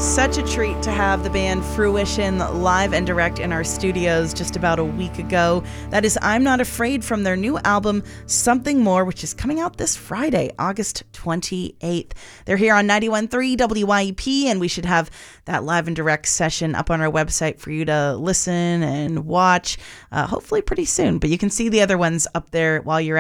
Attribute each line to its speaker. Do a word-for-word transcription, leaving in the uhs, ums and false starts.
Speaker 1: Such a treat to have the band Fruition live and direct in our studios just about a week ago. That is I'm Not Afraid from their new album, Something More, which is coming out this Friday, August twenty-eighth. They're here on ninety-one point three W Y E P, and we should have that live and direct session up on our website for you to listen and watch, uh, hopefully pretty soon. But you can see the other ones up there while you're